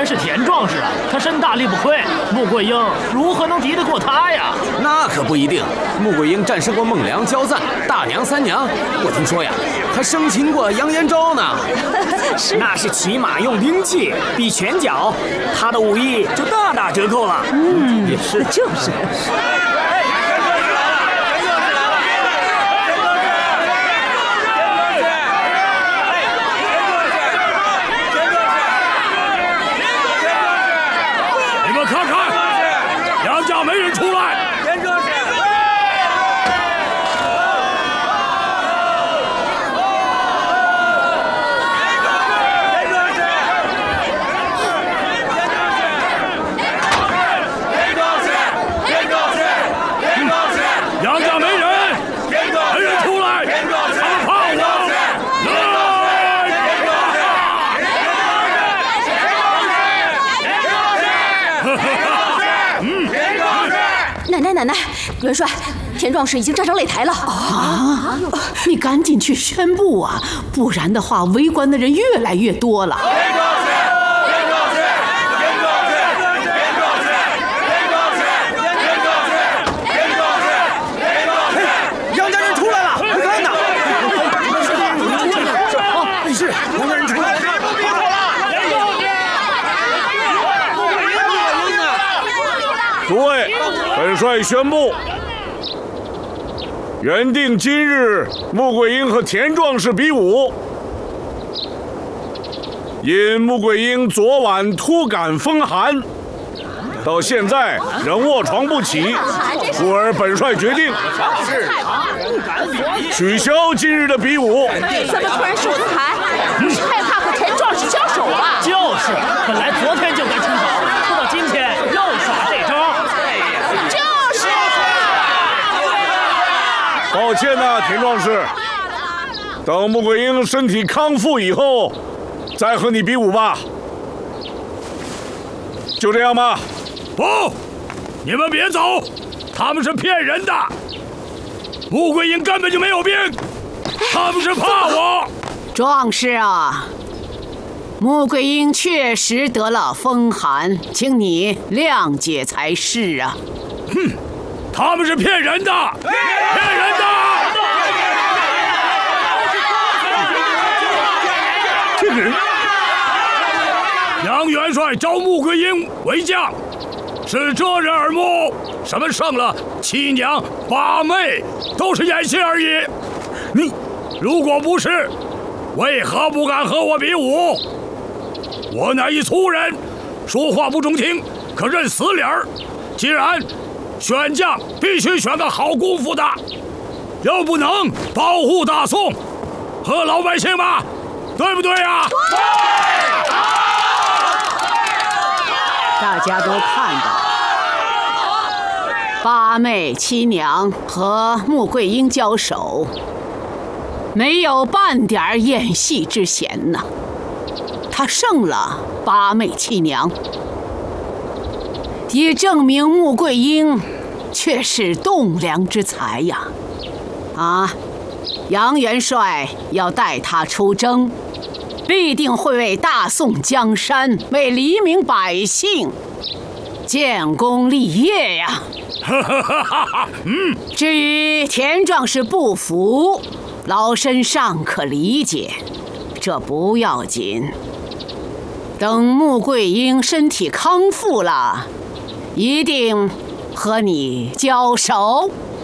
然是田壮士啊，他身大力不亏，穆桂英如何能敌得过他呀？ 那可不一定。穆桂英战胜过孟良、焦赞、大娘、三娘，我听说呀，还生擒过杨延昭呢。 那是骑马用兵器，比拳脚，他的武艺就大打折扣了。 也是， 就是。 奶奶，元帅，田壮士已经站上擂台了。 啊！你赶紧去宣布啊，不然的话，围观的人越来越多了。 杨家人出来了，快看呐！是杨家人出来了。 诸位，本帅宣布，原定今日穆桂英和田壮士比武，因穆桂英昨晚突感风寒，到现在仍卧床不起，故而本帅决定取消今日的比武。 怎么突然受残？是害怕和田壮士交手吧？ 就是，本来昨天就该出手，不到今天又耍这招。 就是抱歉呐，田壮士，等穆桂英身体康复以后，再和你比武吧。就这样吧。 不，你们别走，他们是骗人的。穆桂英根本就没有病，他们是怕我。 壮士啊，穆桂英确实得了风寒，请你谅解才是啊。 哼，他们是骗人的，骗人的！ 这个人， 杨元帅招穆桂英为将，是遮人耳目，什么胜了七娘八妹，都是演戏而已。你如果不是，为何不敢和我比武？我乃一粗人，说话不中听，可认死理儿。既然选将必须选个好功夫的，又不能保护大宋和老百姓嘛，对不对呀？对。 大家都看到，八妹、七娘和穆桂英交手，没有半点演戏之嫌呐。他胜了八妹、七娘，也证明穆桂英却是栋梁之才呀！啊，杨元帅要带他出征，必定会为大宋江山、为黎民百姓建功立业呀！至于田壮士不服，老身尚可理解，这不要紧。等穆桂英身体康复了，一定和你交手。